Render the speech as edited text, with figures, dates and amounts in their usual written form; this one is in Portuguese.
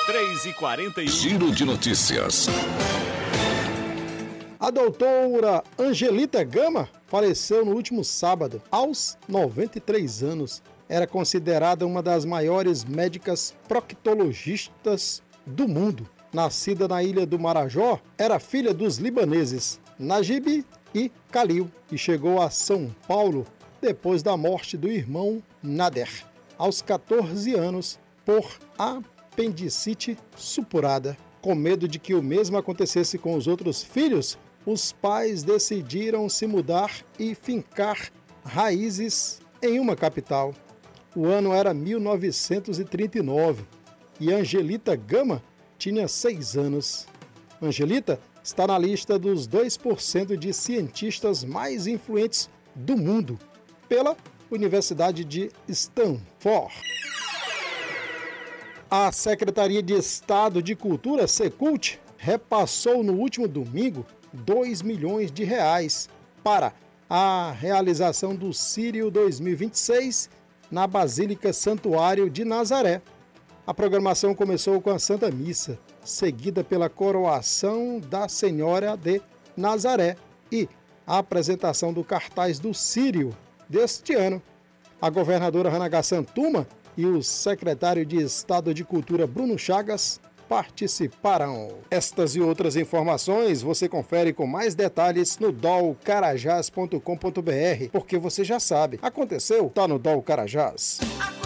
3h41. Giro de notícias. A doutora Angelita Gama faleceu no último sábado, aos 93 anos. Era considerada uma das maiores médicas proctologistas do mundo. Nascida na ilha do Marajó, era filha dos libaneses Najib e Khalil e chegou a São Paulo depois da morte do irmão Nader, aos 14 anos, por apendicite supurada. Com medo de que o mesmo acontecesse com os outros filhos, os pais decidiram se mudar e fincar raízes em uma capital. O ano era 1939 e Angelita Gama tinha 6 anos. Angelita está na lista dos 2% de cientistas mais influentes do mundo, pela Universidade de Stanford. A Secretaria de Estado de Cultura, Secult, repassou no último domingo 2 milhões de reais para a realização do Sírio 2026 na Basílica Santuário de Nazaré. A programação começou com a Santa Missa, seguida pela coroação da Senhora de Nazaré e a apresentação do cartaz do Sírio deste ano. A governadora Ranaga Santuma e o secretário de Estado de Cultura Bruno Chagas participarão. Estas e outras informações você confere com mais detalhes no dolcarajás.com.br, porque você já sabe, aconteceu, tá no Dol Carajás.